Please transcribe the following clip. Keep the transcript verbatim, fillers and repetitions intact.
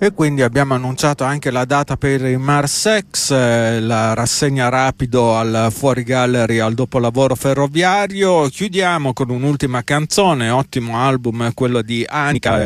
e quindi abbiamo annunciato anche la data per il Marsex, eh, la rassegna rapido al Fuori Gallery al dopolavoro ferroviario. Chiudiamo con un'ultima canzone, ottimo album quello di Anika